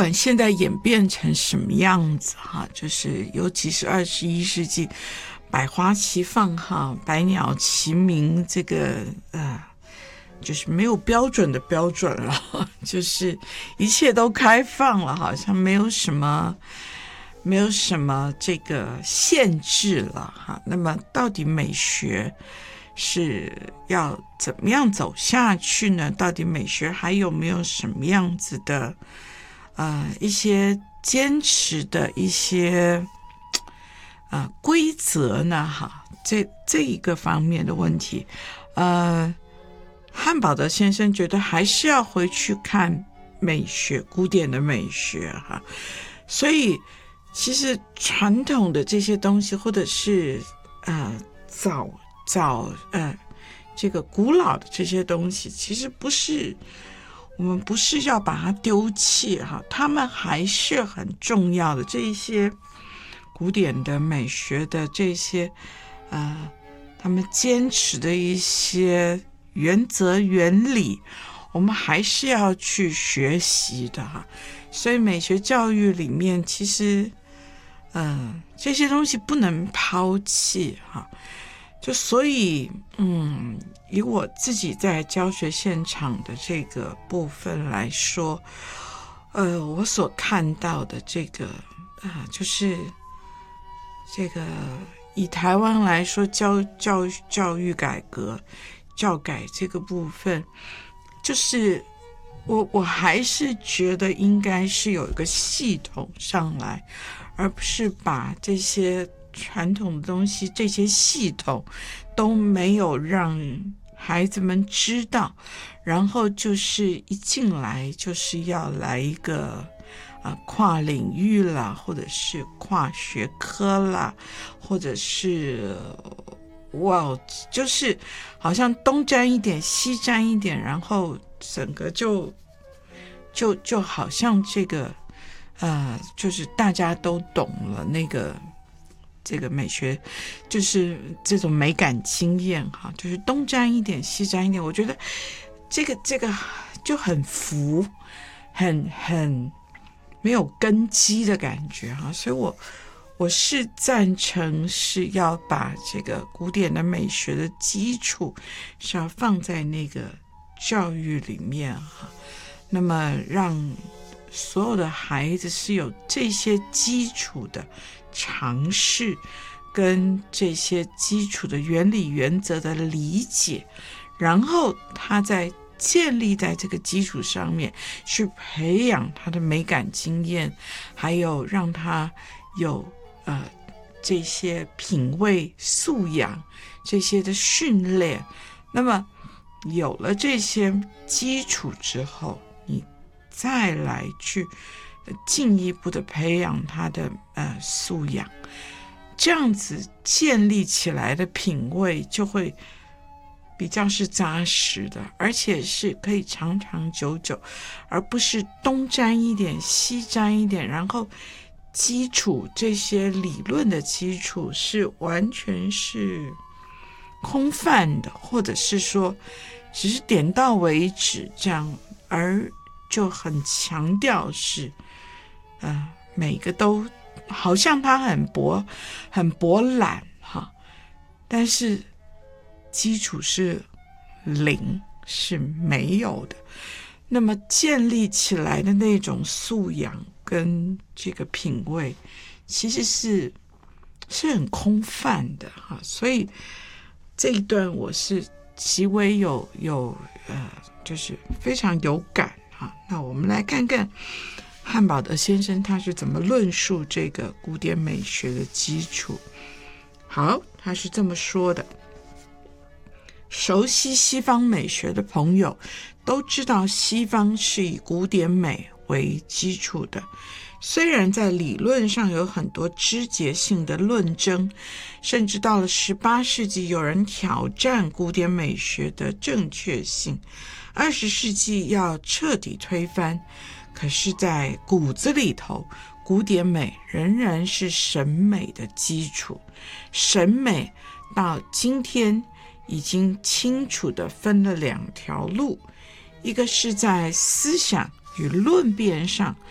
管现在演变成什么样子哈，就是尤其是21世纪，百花齐放哈，百鸟齐鸣，这个就是没有标准的标准了，就是一切都开放了，好像没有什么这个限制了哈。那么到底美学是要怎么样走下去呢？到底美学还有没有什么样子的一些坚持的一些规则呢？哈，这一个方面的问题，汉堡德先生觉得还是要回去看美学，古典的美学哈。所以其实传统的这些东西，或者是这个古老的这些东西，其实我们不是要把它丢弃哈，他们还是很重要的。这一些古典的美学的这些他们坚持的一些原则原理，我们还是要去学习的哈。所以美学教育里面，其实这些东西不能抛弃哈。就所以以我自己在教学现场的这个部分来说，我所看到的这个就是这个以台湾来说，教育改革教改这个部分，就是我还是觉得应该是有一个系统上来，而不是把这些传统的东西，这些系统都没有让孩子们知道，然后就是一进来就是要来一个跨领域啦，或者是跨学科啦，或者是就是好像东沾一点西沾一点，然后整个就好像这个就是大家都懂了这个美学，就是这种美感经验哈，就是东沾一点西沾一点，我觉得这个就很浮，很没有根基的感觉哈。所以我是赞成是要把这个古典的美学的基础是要放在那个教育里面哈，那么让所有的孩子是有这些基础的尝试跟这些基础的原理原则的理解，然后他在建立在这个基础上面去培养他的美感经验，还有让他有这些品味素养这些的训练。那么有了这些基础之后，你再来去进一步的培养他的素养，这样子建立起来的品味就会比较是扎实的，而且是可以长长久久，而不是东沾一点西沾一点，然后基础这些理论的基础是完全是空泛的，或者是说只是点到为止这样，而就很强调是每个都好像他很博览哈，但是基础是零，是没有的。那么建立起来的那种素养跟这个品味其实是很空泛的哈。所以这一段我是极为就是非常有感哈。那我们来看看汉堡德先生他是怎么论述这个古典美学的基础。好，他是这么说的：熟悉西方美学的朋友都知道，西方是以古典美为基础的，虽然在理论上有很多枝节性的论争，甚至到了18世纪有人挑战古典美学的正确性，20世纪要彻底推翻，可是在骨子里头，古典美仍然是审美的基础。审美到今天已经清楚地分了2条路，一个是在思想与论辩上